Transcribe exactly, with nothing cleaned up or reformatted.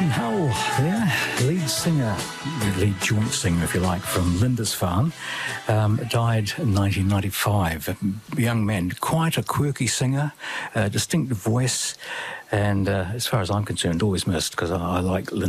Howell there, lead singer, lead joint singer, if you like, from Lindisfarne, um, died in nineteen ninety-five. A young man, quite a quirky singer, a distinctive voice, and uh, as far as I'm concerned, always missed, because I, I like Lindisfarne.